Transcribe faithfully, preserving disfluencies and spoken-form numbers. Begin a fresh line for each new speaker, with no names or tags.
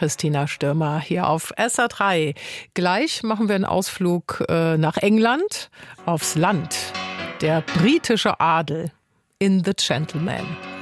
Christina Stürmer hier auf S R drei. Gleich machen wir einen Ausflug äh, nach England, aufs Land. Der britische Adel in The Gentleman.